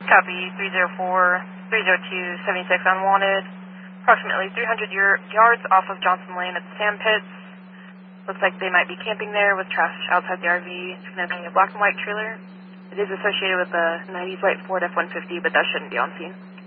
Copy, 302-76 unwanted. Approximately 300 yards off of Johnson Lane at the sand pits. Looks like they might be camping there with trash outside the RV. It's going to be a black and white trailer. It is associated with a 90s white Ford F-150, but that shouldn't be on scene.